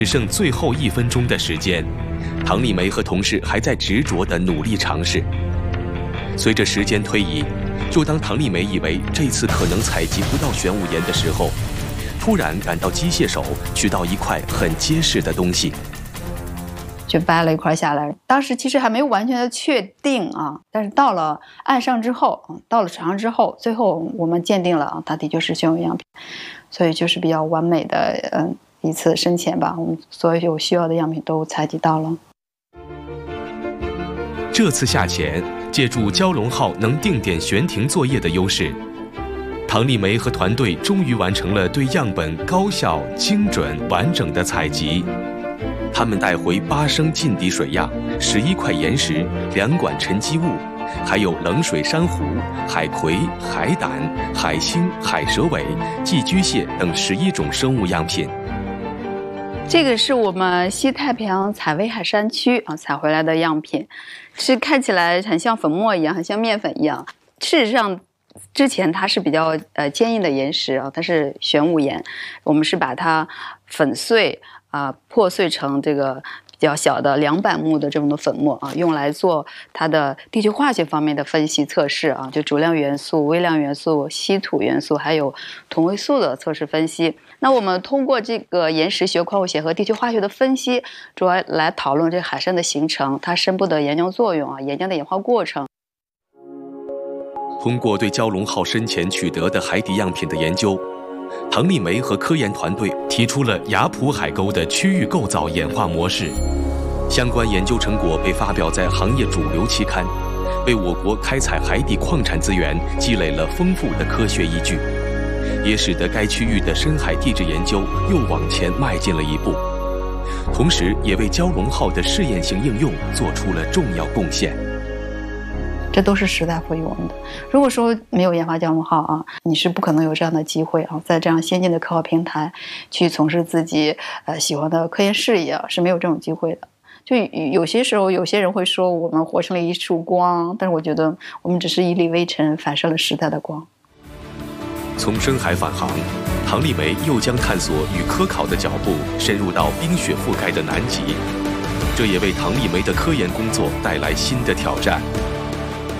只剩最后1分钟的时间，唐丽梅和同事还在执着地努力尝试。随着时间推移，就当唐丽梅以为这次可能采集不到玄武岩的时候，突然感到机械手取到一块很结实的东西， 就掰了一块下来。当时其实还没有完全的确定啊，但是到了岸上之后，到了船上之后，最后我们鉴定了啊，它的确是玄武样品，所以就是比较完美的一次深潜吧，我们所有需要的样品都采集到了。 这次下潜，借助蛟龙号能定点悬停作业的优势，唐丽梅和团队终于完成了对样本高效、精准、完整的采集。他们带回8升近底水样、11块岩石、2管沉积物，还有冷水珊瑚、海葵、海胆、海星、海蛇尾、寄居蟹等11种生物样品。 这个是我们西太平洋采薇海山区啊采回来的样品，是看起来很像粉末一样，很像面粉一样。事实上，之前它是比较坚硬的岩石啊，它是玄武岩，我们是把它粉碎破碎成这个比较小的200目的这种的粉末啊，用来做它的地球化学方面的分析测试啊，就主量元素、微量元素、稀土元素还有同位素的测试分析。那我们通过这个岩石学、矿物学和地球化学的分析，主要来讨论这个海山的形成、它深部的岩浆作用啊、岩浆的演化过程。 通过对蛟龙号深潜取得的海底样品的研究，唐丽梅和科研团队提出了雅浦海沟的区域构造演化模式。相关研究成果被发表在行业主流期刊，为我国开采海底矿产资源积累了丰富的科学依据，也使得该区域的深海地质研究又往前迈进了一步，同时也为蛟龙号的试验性应用做出了重要贡献。 这都是时代赋予我们的。如果说没有研发蛟龙号啊，你是不可能有这样的机会啊，在这样先进的科考平台去从事自己喜欢的科研事业啊，是没有这种机会的。就有些时候，有些人会说我们活成了一束光，但是我觉得我们只是一粒微尘，反射了时代的光。 从深海返航，唐丽梅又将探索与科考的脚步深入到冰雪覆盖的南极，这也为唐丽梅的科研工作带来新的挑战。